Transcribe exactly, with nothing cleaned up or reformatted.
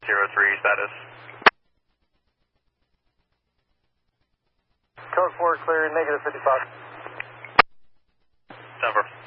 zero three status. Code four clear, negative fifty-five. Denver.